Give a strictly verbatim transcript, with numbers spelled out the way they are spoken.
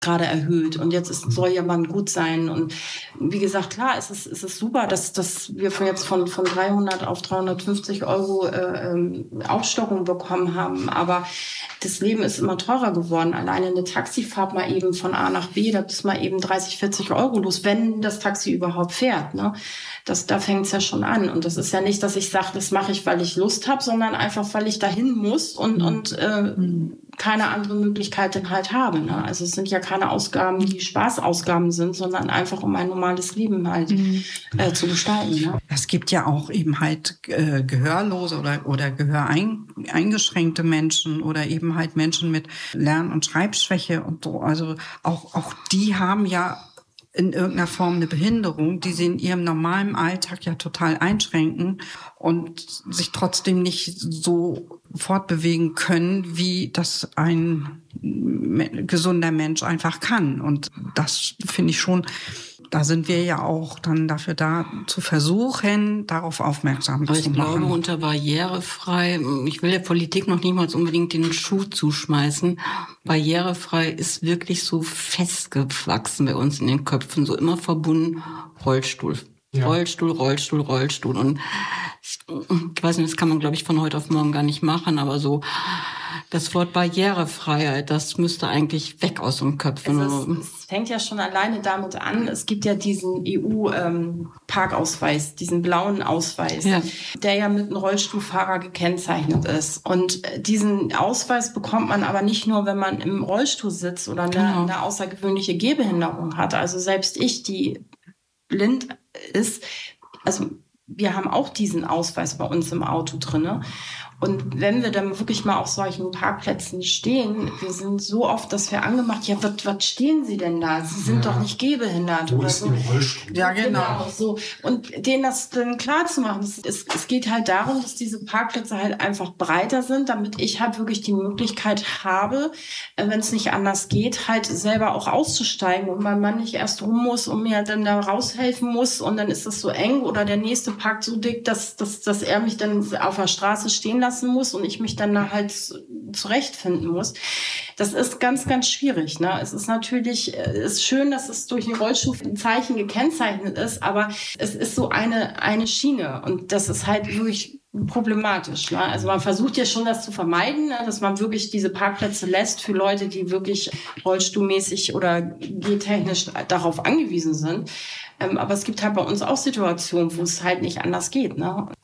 gerade erhöht und jetzt ist, soll ja mal gut sein. Und wie gesagt, klar, es ist, es ist super, dass, dass wir von jetzt von, von dreihundert auf dreihundertfünfzig Euro äh, ähm, Aufstockung bekommen haben. Aber das Leben ist immer teurer geworden. Alleine eine Taxifahrt mal eben von A nach B, da bist mal eben dreißig, vierzig Euro los, wenn das Taxi überhaupt fährt. Ne? Das, da fängt es ja schon an. Und das ist ja nicht, dass ich sage, das mache ich, weil ich Lust habe, sondern einfach, weil ich dahin muss und, mhm. und äh, mhm. keine andere Möglichkeit dann halt habe. Ne? Also es sind ja keine Ausgaben, die Spaßausgaben sind, sondern einfach um ein normales Leben halt mhm. äh, zu gestalten. Ne? Es gibt ja auch eben halt äh, Gehörlose oder, oder gehöreingeschränkte Menschen oder eben halt Menschen mit Lern- und Schreibschwäche und so. Also auch, auch die haben ja in irgendeiner Form eine Behinderung, die sie in ihrem normalen Alltag ja total einschränken und sich trotzdem nicht so fortbewegen können, wie das ein gesunder Mensch einfach kann. Und das finde ich schon, da sind wir ja auch dann dafür da, zu versuchen, darauf aufmerksam Aber zu machen. ich glaube, unter barrierefrei, ich will der Politik noch niemals unbedingt den Schuh zuschmeißen, barrierefrei ist wirklich so festgewachsen bei uns in den Köpfen, so immer verbunden, Rollstuhl. Ja. Rollstuhl, Rollstuhl, Rollstuhl. Und ich, ich weiß nicht, das kann man, glaube ich, von heute auf morgen gar nicht machen, aber so das Wort Barrierefreiheit, das müsste eigentlich weg aus den Köpfen. Also es, es fängt ja schon alleine damit an, es gibt ja diesen E U-Parkausweis, ähm, diesen blauen Ausweis, ja. der ja mit einem Rollstuhlfahrer gekennzeichnet ist. Und diesen Ausweis bekommt man aber nicht nur, wenn man im Rollstuhl sitzt oder eine, genau. eine außergewöhnliche Gehbehinderung hat. Also selbst ich, die blind ist, also wir haben auch diesen Ausweis bei uns im Auto drinne. Und wenn wir dann wirklich mal auf solchen Parkplätzen stehen, wir sind so oft, dass wir angemacht, ja, was, was stehen Sie denn da? Sie sind ja. doch nicht gehbehindert oder so. Ja, genau. genau so. Und denen das dann klar zu machen, es, es, es geht halt darum, dass diese Parkplätze halt einfach breiter sind, damit ich halt wirklich die Möglichkeit habe, wenn es nicht anders geht, halt selber auch auszusteigen und mein Mann nicht erst rum muss und mir dann da raushelfen muss und dann ist das so eng oder der nächste parkt so dick, dass, dass, dass er mich dann auf der Straße stehen lassen muss und ich mich dann da halt zurechtfinden muss. Das ist ganz, ganz schwierig. Ne? Es ist natürlich, es ist schön, dass es durch ein Rollstuhlzeichen gekennzeichnet ist, aber es ist so eine, eine Schiene und das ist halt wirklich problematisch. Ne? Also man versucht ja schon, das zu vermeiden, ne? dass man wirklich diese Parkplätze lässt für Leute, die wirklich rollstuhlmäßig oder gehtechnisch darauf angewiesen sind. Ähm, aber es gibt halt bei uns auch Situationen, wo es halt nicht anders geht. Ne?